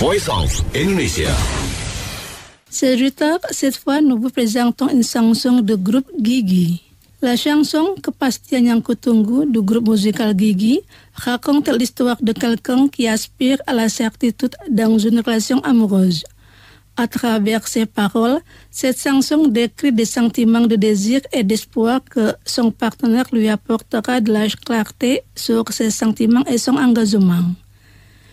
Voice of Indonesia. Sejuta, cette fois, nous vous présentons une chanson du groupe Gigi. La chanson Kepastian yang kutunggu du groupe musical Gigi raconte l'histoire de quelqu'un qui aspire à la certitude dans une relation amoureuse. À travers ses paroles, cette chanson décrit des sentiments de désir et d'espoir que son partenaire lui apportera de la clarté sur ses sentiments et son engagement.